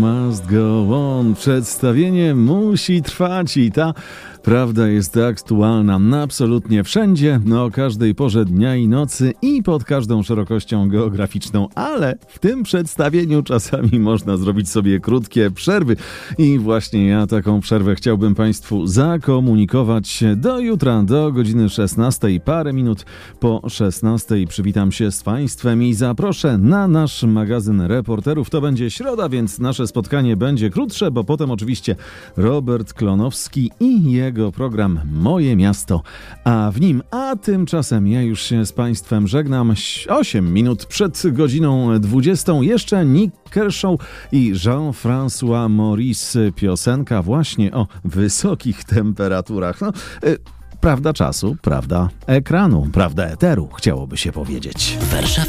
Must go on. Przedstawienie musi trwać i ta prawda jest aktualna absolutnie wszędzie, o każdej porze dnia i nocy i pod każdą szerokością geograficzną, ale w tym przedstawieniu czasami można zrobić sobie krótkie przerwy i właśnie ja taką przerwę chciałbym Państwu zakomunikować. Do jutra, do godziny 16, parę minut po 16 przywitam się z Państwem i zaproszę na nasz magazyn reporterów. To będzie środa, więc nasze spotkanie będzie krótsze, bo potem oczywiście Robert Klonowski i jego program Moje Miasto, a tymczasem ja już się z Państwem żegnam. 8 minut przed godziną 20. Jeszcze Nick Kershaw i Jean-François Maurice. Piosenka właśnie o wysokich temperaturach. Prawda czasu, prawda ekranu, prawda eteru, chciałoby się powiedzieć. Warszawa.